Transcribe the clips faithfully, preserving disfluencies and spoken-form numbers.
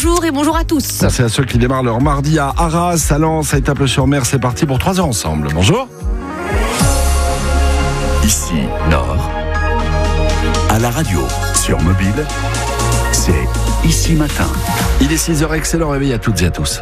bonjour et bonjour à tous. Ça, c'est à ceux qui démarrent leur mardi à Arras, à Lens, à Étaples-sur-Mer. C'est parti pour trois heures ensemble. Bonjour. Ici, Nord. À la radio, sur mobile, c'est Ici Matin. Il est six heures, excellent réveil à toutes et à tous.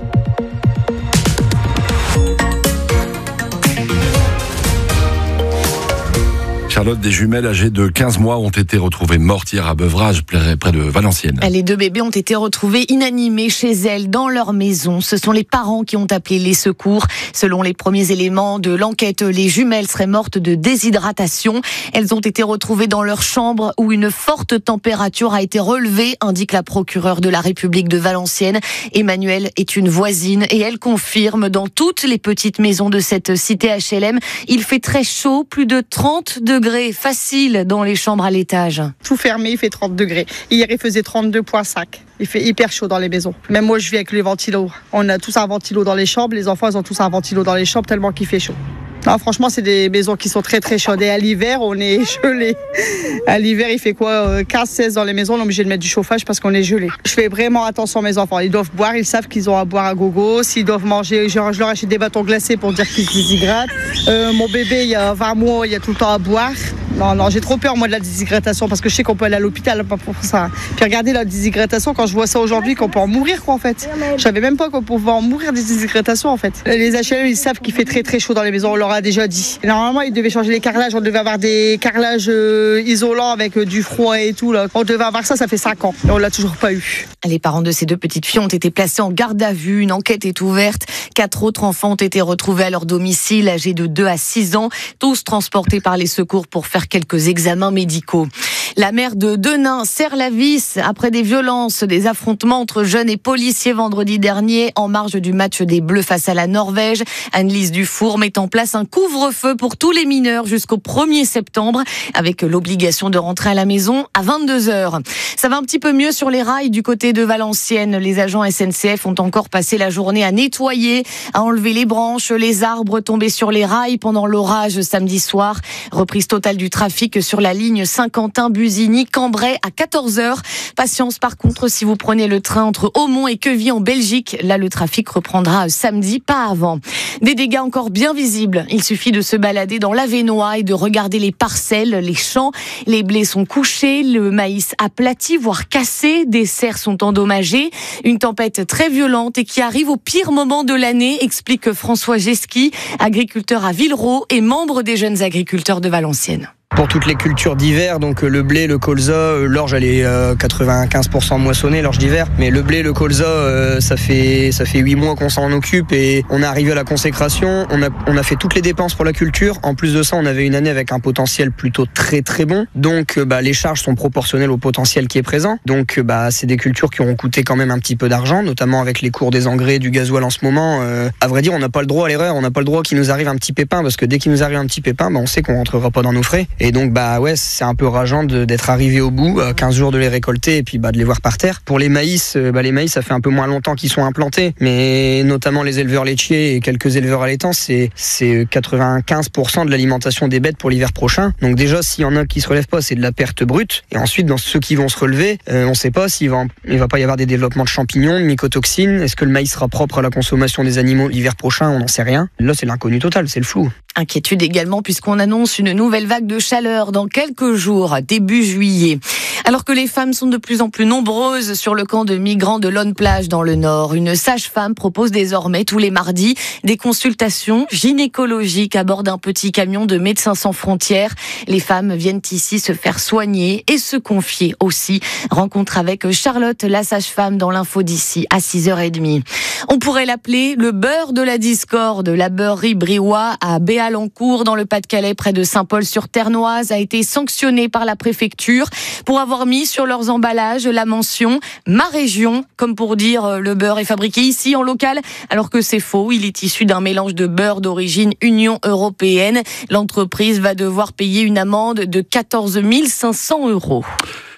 Charlotte, des jumelles âgées de quinze mois ont été retrouvées mortes hier à Beuvrages, près de Valenciennes. Les deux bébés ont été retrouvés inanimés chez elles, dans leur maison. Ce sont les parents qui ont appelé les secours. Selon les premiers éléments de l'enquête, les jumelles seraient mortes de déshydratation. Elles ont été retrouvées dans leur chambre où une forte température a été relevée, indique la procureure de la République de Valenciennes. Emmanuelle est une voisine et elle confirme dans toutes les petites maisons de cette cité H L M, il fait très chaud, plus de trente degrés. Facile dans les chambres à l'étage. Tout fermé, il fait trente degrés. Hier, il faisait trente-deux virgule cinq. Il fait hyper chaud dans les maisons. Même moi, je vis avec les ventilos. On a tous un ventilo dans les chambres. Les enfants, ils ont tous un ventilo dans les chambres tellement qu'il fait chaud. Non, franchement, c'est des maisons qui sont très très chaudes. Et à l'hiver, on est gelé. À l'hiver, il fait quoi quinze seize dans les maisons. On est obligé de mettre du chauffage parce qu'on est gelé. Je fais vraiment attention à mes enfants. Ils doivent boire, ils savent qu'ils ont à boire à gogo. S'ils doivent manger, genre, je leur achète des bâtons glacés pour dire qu'ils se déshydratent. Euh, mon bébé, il y a vingt mois, il y a tout le temps à boire. Non, non, j'ai trop peur, moi, de la déshydratation parce que je sais qu'on peut aller à l'hôpital pas pour ça. Puis regardez la déshydratation, quand je vois ça aujourd'hui, qu'on peut en mourir, quoi, en fait. Je savais même pas qu'on pouvait en mourir des déshydratations, en fait. Les H L M, ils savent qu'il fait très très chaud dans les maisons, on leur a déjà dit. Normalement, ils devaient changer les carrelages, on devait avoir des carrelages euh, isolants avec euh, du froid et tout, là. On devait avoir ça, ça fait cinq ans. Et on l'a toujours pas eu. Les parents de ces deux petites filles ont été placés en garde à vue. Une enquête est ouverte. Quatre autres enfants ont été retrouvés à leur domicile, âgés de deux à six ans, tous transportés par les secours pour faire quelques examens médicaux. La maire de Denain serre la vis après des violences, des affrontements entre jeunes et policiers vendredi dernier en marge du match des Bleus face à la Norvège. Anne-Lise Dufour met en place un couvre-feu pour tous les mineurs jusqu'au premier septembre avec l'obligation de rentrer à la maison à vingt-deux heures. Ça va un petit peu mieux sur les rails du côté de Valenciennes. Les agents S N C F ont encore passé la journée à nettoyer, à enlever les branches, les arbres tombés sur les rails pendant l'orage samedi soir. Reprise totale du trafic sur la ligne Saint-Quentin-Busigny-Cambrai à quatorze heures. Patience par contre si vous prenez le train entre Aumont et Queville en Belgique. Là, le trafic reprendra samedi, pas avant. Des dégâts encore bien visibles. Il suffit de se balader dans l'Avesnois et de regarder les parcelles, les champs. Les blés sont couchés, le maïs aplati, voire cassé. Des serres sont endommagées. Une tempête très violente et qui arrive au pire moment de l'année, explique François Gesqui, agriculteur à Villeroy et membre des jeunes agriculteurs de Valenciennes. Pour toutes les cultures d'hiver, donc le blé, le colza, l'orge elle est euh, quatre-vingt-quinze pour cent moissonnée, l'orge d'hiver. Mais le blé, le colza, euh, ça fait ça fait huit mois qu'on s'en occupe et on est arrivé à la consécration. On a on a fait toutes les dépenses pour la culture. En plus de ça, on avait une année avec un potentiel plutôt très très bon. Donc bah les charges sont proportionnelles au potentiel qui est présent. Donc bah c'est des cultures qui auront coûté quand même un petit peu d'argent, notamment avec les cours des engrais, du gasoil en ce moment. Euh, à vrai dire, on n'a pas le droit à l'erreur. On n'a pas le droit qu'il nous arrive un petit pépin parce que dès qu'il nous arrive un petit pépin, bah on sait qu'on rentrera pas dans nos frais. Et donc bah ouais, c'est un peu rageant de, d'être arrivé au bout, quinze jours de les récolter et puis bah de les voir par terre. Pour les maïs, bah les maïs ça fait un peu moins longtemps qu'ils sont implantés, mais notamment les éleveurs laitiers et quelques éleveurs allaitants, c'est c'est quatre-vingt-quinze pour cent de l'alimentation des bêtes pour l'hiver prochain. Donc déjà s'il y en a qui se relèvent pas, c'est de la perte brute. Et ensuite dans ceux qui vont se relever, euh, on sait pas s'il va il va pas y avoir des développements de champignons, de mycotoxines. Est-ce que le maïs sera propre à la consommation des animaux l'hiver prochain? On n'en sait rien. Là c'est l'inconnu total, c'est le flou. Inquiétude également puisqu'on annonce une nouvelle vague de chaleur dans quelques jours, début juillet. Alors que les femmes sont de plus en plus nombreuses sur le camp de migrants de Lonne-Plage dans le Nord, une sage-femme propose désormais tous les mardis des consultations gynécologiques à bord d'un petit camion de Médecins sans frontières. Les femmes viennent ici se faire soigner et se confier aussi. Rencontre avec Charlotte, la sage-femme, dans l'info d'ici à six heures trente. On pourrait l'appeler le beurre de la discorde. La beurrerie Briouat à Béalencourt, dans le Pas-de-Calais, près de Saint-Paul-sur-Ternoise, a été sanctionnée par la préfecture pour avoir mis sur leurs emballages la mention « Ma région », comme pour dire le beurre est fabriqué ici en local, alors que c'est faux. Il est issu d'un mélange de beurre d'origine Union européenne. L'entreprise va devoir payer une amende de quatorze mille cinq cents euros.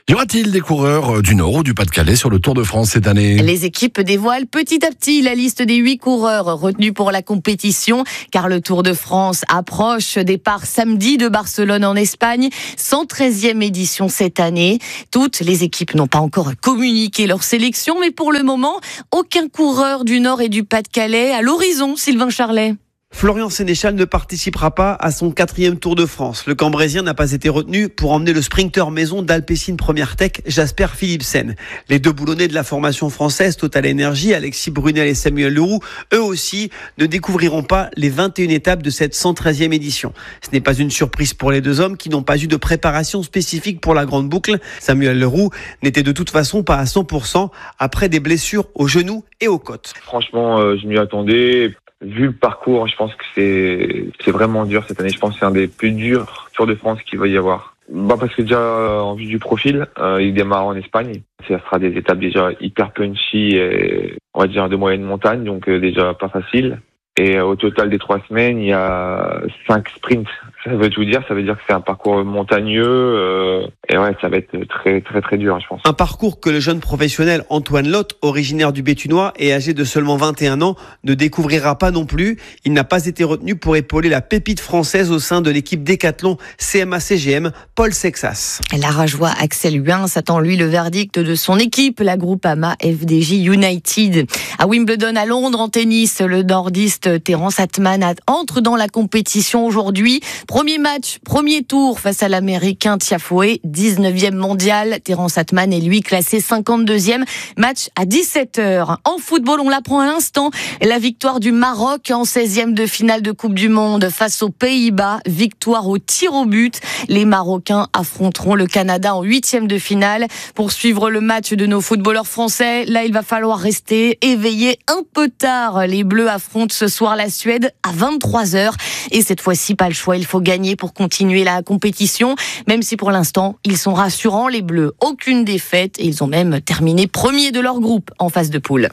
Y aura-t-il des coureurs du Nord ou du Pas-de-Calais sur le Tour de France cette année ? Les équipes dévoilent petit à petit la liste des huit coureurs retenus pour la compétition, car le Tour de France approche. Départ samedi de Barcelone en Espagne, cent treizième édition cette année. Toutes les équipes n'ont pas encore communiqué leur sélection, mais pour le moment, aucun coureur du Nord et du Pas-de-Calais à l'horizon, Sylvain Charlet. Florian Sénéchal ne participera pas à son quatrième Tour de France. Le Cambrésien n'a pas été retenu pour emmener le sprinter maison d'Alpecin Première Tech, Jasper Philipsen. Les deux boulonnais de la formation française Total Energy, Alexis Brunel et Samuel Leroux, eux aussi, ne découvriront pas les vingt et une étapes de cette cent treizième édition. Ce n'est pas une surprise pour les deux hommes qui n'ont pas eu de préparation spécifique pour la grande boucle. Samuel Leroux n'était de toute façon pas à cent pour cent après des blessures aux genoux et aux côtes. Franchement, euh, je m'y attendais. Vu le parcours, je pense que c'est c'est vraiment dur cette année. Je pense que c'est un des plus durs Tours de France qu'il va y avoir. Bah parce que déjà en vue du profil, euh, il démarre en Espagne. Ça sera des étapes déjà hyper punchy et on va dire de moyenne montagne, donc euh, déjà pas facile. Et euh, au total des trois semaines, il y a cinq sprints. Ça veut tout dire. Ça veut dire que c'est un parcours montagneux. Euh, et ouais, ça va être très très très dur, je pense. Un parcours que le jeune professionnel Antoine Lotte, originaire du Béthunois et âgé de seulement vingt et un ans, ne découvrira pas non plus. Il n'a pas été retenu pour épauler la pépite française au sein de l'équipe décathlon C M A C G M, Paul Sexas. L'Arageois Axel Huyn s'attend lui le verdict de son équipe, la Groupama F D J United. À Wimbledon, à Londres, en tennis, le nordiste Terence Atman entre dans la compétition aujourd'hui. Premier match, premier tour face à l'Américain Tiafoe, dix-neuvième mondial. Terence Atman est lui classé cinquante-deuxième. Match à dix-sept heures. En football, on l'apprend à l'instant. La victoire du Maroc en seizième de finale de Coupe du Monde face aux Pays-Bas. Victoire au tir au but. Les Marocains affronteront le Canada en huitième de finale. Pour suivre le match de nos footballeurs français, là, il va falloir rester éveillé un peu tard. Les Bleus affrontent ce soir la Suède à vingt-trois heures. Et cette fois-ci, pas le choix. Il faut gagner pour continuer la compétition, même si pour l'instant, ils sont rassurants, les Bleus. Aucune défaite et ils ont même terminé premier de leur groupe en phase de poule.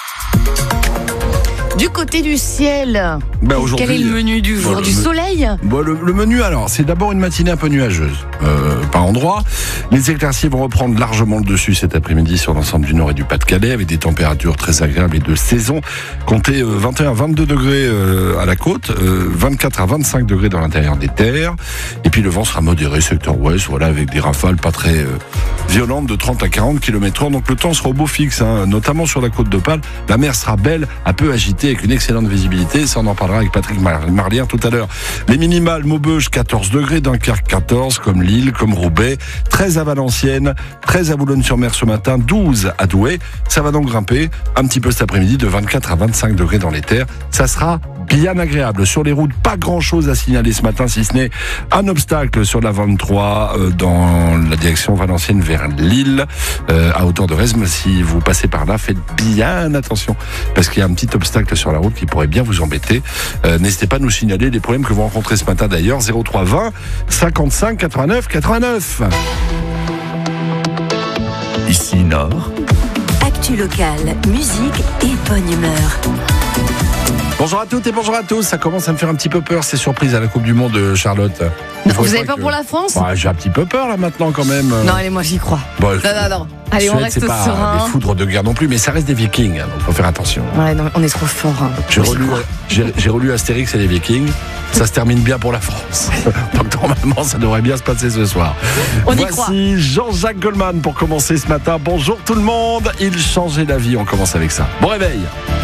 Du côté du ciel, bah quel est le menu du jour? Bon, du le, soleil bon, le, le menu, alors, c'est d'abord une matinée un peu nuageuse, euh, par endroits. Les éclaircies vont reprendre largement le dessus cet après-midi sur l'ensemble du Nord et du Pas-de-Calais, avec des températures très agréables et de saison. Comptez euh, vingt et un à vingt-deux degrés euh, à la côte, euh, vingt-quatre à vingt-cinq degrés dans l'intérieur des terres. Et puis le vent sera modéré, secteur ouest, voilà, avec des rafales pas très euh, violentes de trente à quarante kilomètres heure. Donc le temps sera au beau fixe, hein, notamment sur la côte d'Opale. La mer sera belle, un peu agitée, avec une excellente visibilité. Ça, on en parlera avec Patrick Marlière tout à l'heure. Les minimales, Maubeuge, quatorze degrés, Dunkerque, quatorze, comme Lille, comme Roubaix, treize à Valenciennes, treize à Boulogne-sur-Mer ce matin, douze à Douai. Ça va donc grimper un petit peu cet après-midi de vingt-quatre à vingt-cinq degrés dans les terres. Ça sera bien agréable. Sur les routes, pas grand-chose à signaler ce matin, si ce n'est un obstacle sur la vingt-trois euh, dans la direction Valenciennes vers Lille, euh, à hauteur de Resmes. Si vous passez par là, faites bien attention, parce qu'il y a un petit obstacle sur la route qui pourrait bien vous embêter. Euh, n'hésitez pas à nous signaler les problèmes que vous rencontrez ce matin d'ailleurs. zéro trois vingt cinquante-cinq quatre-vingt-neuf quatre-vingt-neuf. Ici Nord. Actu locale, musique et bonne humeur. Bonjour à toutes et bonjour à tous. Ça commence à me faire un petit peu peur, ces surprises à la Coupe du Monde, Charlotte. Vous avez peur que... pour la France? Ouais, j'ai un petit peu peur là maintenant quand même. Non, allez, moi j'y crois. Bon, non, non, non. Allez, Suède, on reste c'est pas serein. Des foudres de guerre non plus, mais ça reste des Vikings, hein, donc faut faire attention. Ouais, non, on est trop fort. Hein. J'ai relu, j'ai, j'ai relu Astérix et les Vikings. Ça se termine bien pour la France. Donc normalement, ça devrait bien se passer ce soir. On y Voici croit. Jean-Jacques Goldman pour commencer ce matin. Bonjour tout le monde. Il changeait la vie. On commence avec ça. Bon réveil.